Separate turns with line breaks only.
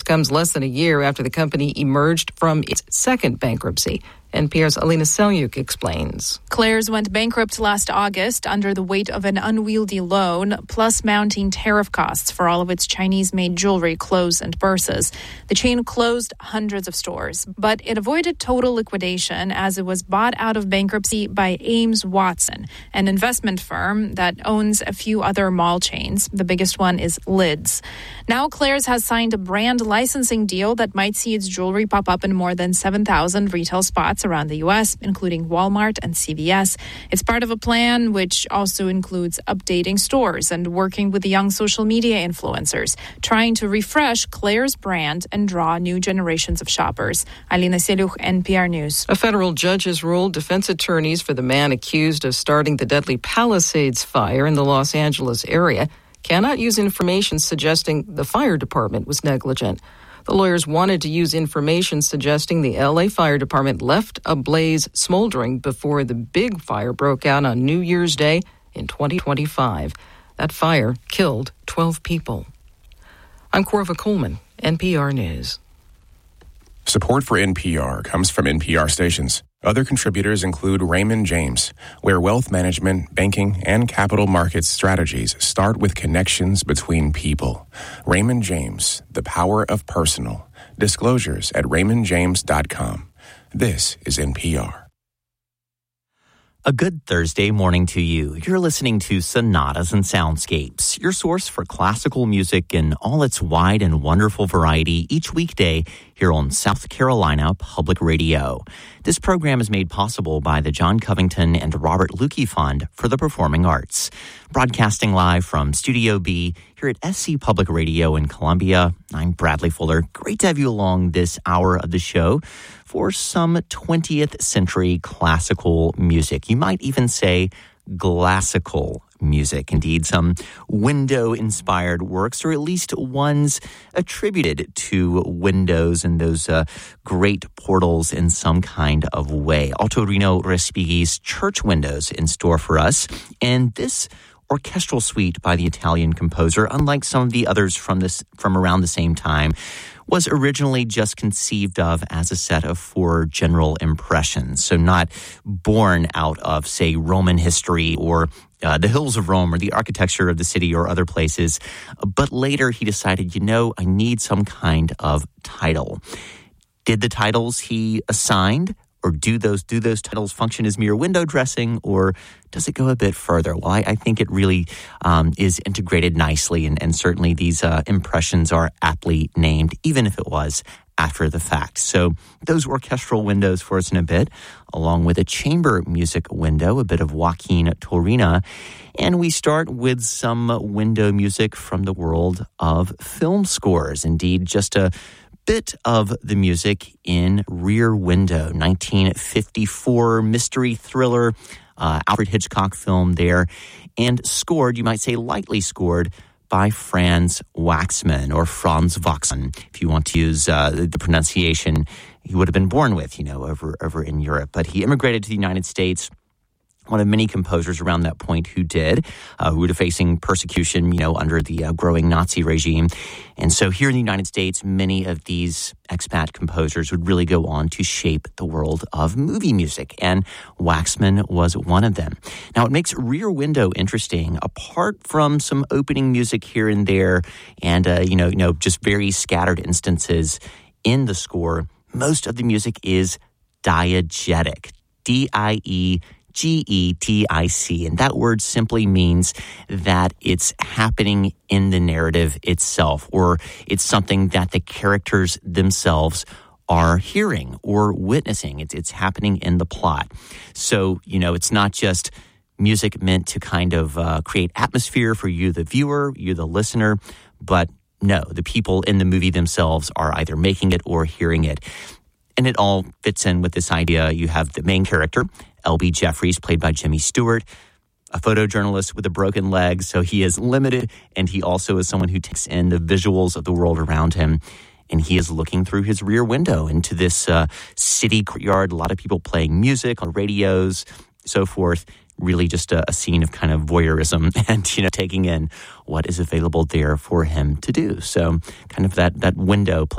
comes less than a year after the company emerged from its second bankruptcy. NPR's Alina Selyuk explains.
Claire's went bankrupt last August under the weight of an unwieldy loan, plus mounting tariff costs for all of its Chinese-made jewelry, clothes, and purses. The chain closed hundreds of stores, but it avoided total liquidation as it was bought out of bankruptcy by Ames Watson, an investment firm that owns a few other mall chains. The biggest one is Lids. Now Claire's has signed a brand licensing deal that might see its jewelry pop up in more than 7,000 retail spots around the U.S., including Walmart and CVS. It's part of a plan which also includes updating stores and working with the young social media influencers, trying to refresh Claire's brand and draw new generations of shoppers. Alina Selyuk, NPR News.
A federal judge has ruled defense attorneys for the man accused of starting the deadly Palisades fire in the Los Angeles area cannot use information suggesting the fire department was negligent. The lawyers wanted to use information suggesting the L.A. Fire Department left a blaze smoldering before the big fire broke out on New Year's Day in 2025. That fire killed 12 people. I'm Corva Coleman, NPR News.
Support for NPR comes from NPR stations. Other contributors include Raymond James, where wealth management, banking, and capital markets strategies start with connections between people. Raymond James, the power of personal. Disclosures at raymondjames.com. This is NPR.
A good Thursday morning to you. You're listening to Sonatas and Soundscapes, your source for classical music in all its wide and wonderful variety each weekday here on South Carolina Public Radio. This program is made possible by the John Covington and Robert Lukey Fund for the Performing Arts. Broadcasting live from Studio B here at SC Public Radio in Columbia, I'm Bradley Fuller. Great to have you along this hour of the show for some 20th century classical music. You might even say classical music. Indeed, some window-inspired works, or at least ones attributed to windows and those great portals in some kind of way. Ottorino Respighi's Church Windows in store for us. And this orchestral suite by the Italian composer, unlike some of the others from around the same time, was originally just conceived of as a set of 4 general impressions. So not born out of, say, Roman history or the hills of Rome or the architecture of the city or other places. But later he decided, I need some kind of title. Did the titles he assigned, or do those titles function as mere window dressing, or does it go a bit further? Well, I think it really is integrated nicely, and certainly these impressions are aptly named, even if it was after the fact. So those orchestral windows for us in a bit, along with a chamber music window, a bit of Joaquin Turina. And we start with some window music from the world of film scores. Indeed, just a bit of the music in Rear Window, 1954 mystery thriller, Alfred Hitchcock film there, and scored, you might say lightly scored, by Franz Waxman, or Franz Waxman, if you want to use the pronunciation he would have been born with, over in Europe. But he immigrated to the United States, one of many composers around that point who were facing persecution, under the growing Nazi regime. And so here in the United States, many of these expat composers would really go on to shape the world of movie music, and Waxman was one of them. Now, it makes Rear Window interesting, apart from some opening music here and there, and just very scattered instances in the score. Most of the music is diegetic, D-I-E-G-E-T-I-C, and that word simply means that it's happening in the narrative itself, or it's something that the characters themselves are hearing or witnessing. It's happening in the plot. So, it's not just music meant to kind of create atmosphere for you, the viewer, you, the listener, but no, the people in the movie themselves are either making it or hearing it. And it all fits in with this idea. You have the main character, L.B. Jeffries, played by Jimmy Stewart, a photojournalist with a broken leg, so he is limited, and he also is someone who takes in the visuals of the world around him, and he is looking through his rear window into this city courtyard, a lot of people playing music on radios, so forth. Really just a scene of kind of voyeurism and, taking in what is available there for him to do. So kind of that window